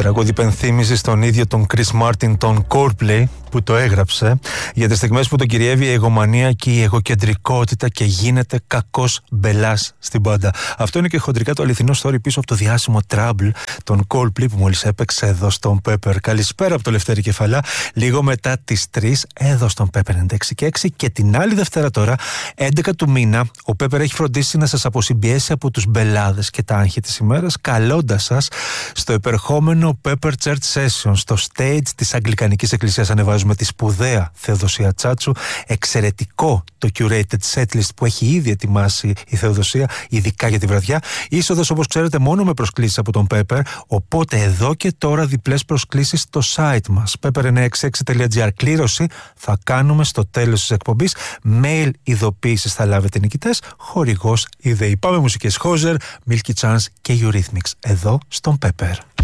Τραγούδι υπενθύμηση στον ίδιο τον Chris Martin, τον Coldplay, που το έγραψε για τις στιγμές που τον κυριεύει η εγωμανία και η εγωκεντρικότητα και γίνεται κακός μπελάς στην μπάντα. Αυτό είναι και χοντρικά το αληθινό story πίσω από το διάσημο Trouble, τον Coldplay που μόλις έπαιξε εδώ στον Pepper. Καλησπέρα από το Λευτέρη Κεφαλά, λίγο μετά τις 3 εδώ στον Pepper 96 και 6, και την άλλη Δευτέρα τώρα, 11 του μήνα, ο Pepper έχει φροντίσει να σας αποσυμπιέσει από τους μπελάδες και τα άγχη της ημέρας, καλώντας σας στο επερχόμενο Pepper Church Session, στο stage της Αγγλικανικής Εκκλησίας. Ανεβάζουμε τη σπουδαία Θεοδοσία Τσάτσου, εξαιρετικό το curated setlist που έχει ήδη ετοιμάσει η Θεοδοσία, ειδικά για τη βραδιά. Είσοδος, όπως ξέρετε, μόνο με προσκλήσεις από τον Pepper, οπότε εδώ και τώρα διπλές προσκλήσεις στο site μας pepper966.gr. Κλήρωση θα κάνουμε στο τέλος της εκπομπής. Mail ειδοποίησης θα λάβετε νικητές. Χορηγός η ΔΕΗ. Πάμε μουσικές. Χόζερ, Milky Chance και Eurythmics εδώ στον Pepper.